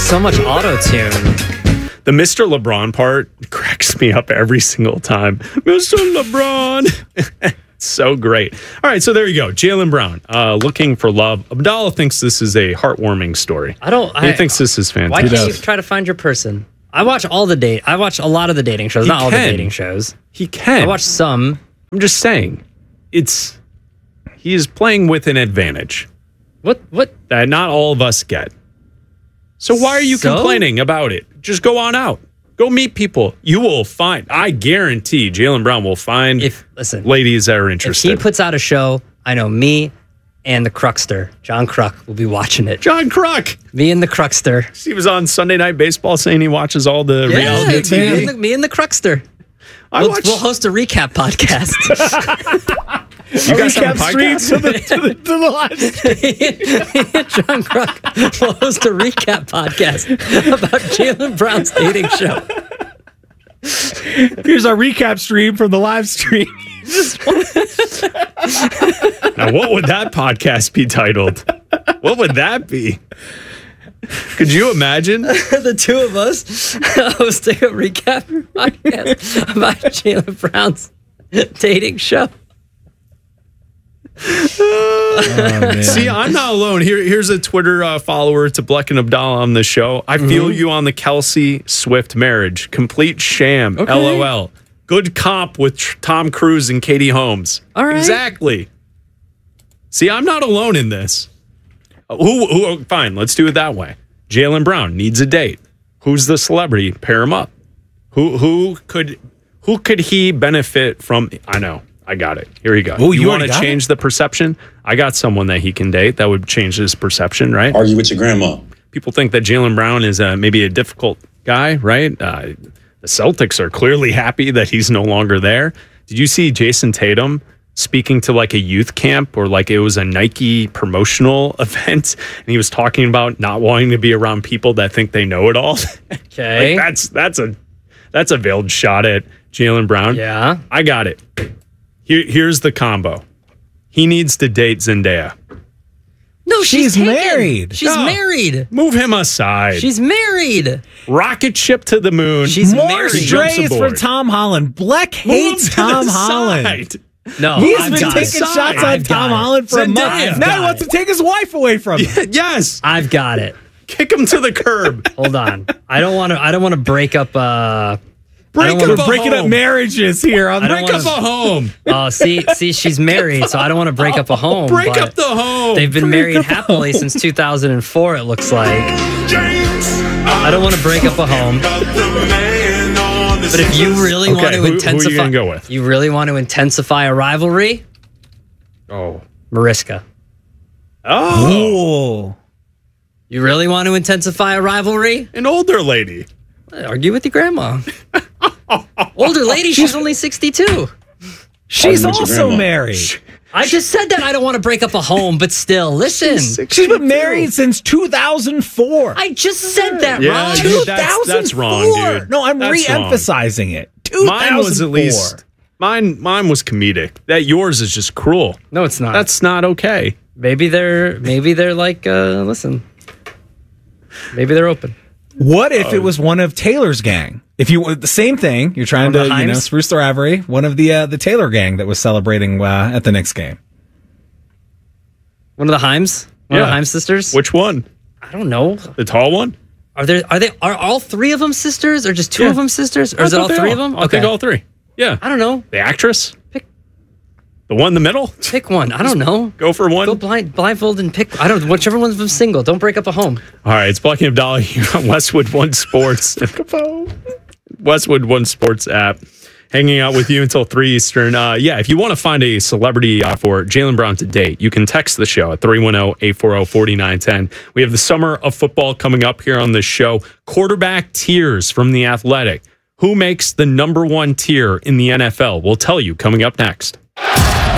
so much auto-tune. The Mr. LeBron part cracks me up every single time. Mr. LeBron. So great. All right, so there you go. Jaylen Brown, looking for love. Abdallah thinks this is a heartwarming story. He thinks this is fantastic. Why can't you try to find your person? I watch a lot of the dating shows. Not all the dating shows. He can. I watch some. I'm just saying, he is playing with an advantage. What? That not all of us get. So why are you complaining about it? Just go on out. Go meet people. You will find, I guarantee Jaylen Brown will find ladies that are interested. If he puts out a show, I know me and the Cruckster, John Kruk, will be watching it. John Kruk. Me and the Cruckster. He was on Sunday Night Baseball saying he watches all the reality TV. Me and the Cruckster. We'll host a recap podcast. You got some podcast? to the live stream. John Kruk will host a recap podcast about Jaylen Brown's dating show. Here's our recap stream from the live stream. Now, what would that podcast be titled? What would that be? Could you imagine? The two of us hosting a recap podcast about Jaylen Brown's dating show. See, I'm not alone. Here's a Twitter follower to Bleck and Abdallah on the show. I feel you on the Kelsey Swift marriage. Complete sham. Okay. LOL. Good comp with Tom Cruise and Katie Holmes. All right. Exactly. See, I'm not alone in this. Who? Fine, let's do it that way. Jaylen Brown needs a date. Who's the celebrity? Pair him up. Who could he benefit from? I know. I got it. Here you go. Ooh, you want to change the perception? I got someone that he can date that would change his perception, right? Argue with your grandma. People think that Jaylen Brown is maybe a difficult guy, right? The Celtics are clearly happy that he's no longer there. Did you see Jason Tatum speaking to like a youth camp or like it was a Nike promotional event? And he was talking about not wanting to be around people that think they know it all. Okay. Like that's a veiled shot at Jaylen Brown. Yeah. I got it. Here's the combo. He needs to date Zendaya. No, she's married. She's married. Move him aside. She's married. Rocket ship to the moon. She's More married. strays for Tom Holland. Bleck hates Tom Holland. No, He's been taking shots on Tom Holland for a month. Now he wants to take his wife away from him. Yes. I've got it. Kick him to the curb. Hold on. I don't want to break up We're breaking up marriages here. Break up a home. See, she's married, so I don't want to break up a home. Break up the home. They've been married happily since 2004, it looks like. I don't want to break up a home. But if you really want to intensify... Who are you going to go with? You really want to intensify a rivalry? Oh. Mariska. Oh. You really want to intensify a rivalry? An older lady. Argue with your grandma. Older lady, she's only 62. She's also married. I just said that I don't want to break up a home, but still, listen. She's been married since 2004. I just said that, Yeah, Ron. dude, that's wrong, dude. No, I'm That's re-emphasizing it. 2004. Mine was at least... Mine was comedic. That yours is just cruel. No, it's not. That's not okay. Maybe they're like, listen. Maybe they're open. What if it was one of Taylor's gang? If you the same thing, you're trying to spruce the rivalry. One of the Taylor gang that was celebrating at the Knicks game. One of the Himes? One of the Himes sisters? Which one? I don't know. The tall one? Are all three of them sisters, or just two of them sisters, or is it all three of them? I think all three. Yeah. I don't know. The actress? The one in the middle? Pick one. I don't know. Go for one. Go blindfold and pick. Whichever one's single. Don't break up a home. All right, it's Bleck and Abdallah here on Westwood One Sports. Westwood One Sports app. Hanging out with you until 3 Eastern. If you want to find a celebrity for Jaylen Brown to date, you can text the show at 310-840-4910. We have the summer of football coming up here on the show. Quarterback tiers from The Athletic. Who makes the #1 tier in the NFL? We'll tell you coming up next.